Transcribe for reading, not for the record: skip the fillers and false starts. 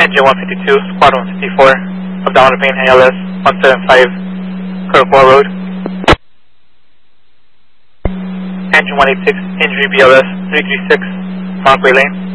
Engine 152, Squad 154, of downwind main ALS 175, Kirkwall Road. Engine 186, injury BLS 336, Parkway Lane.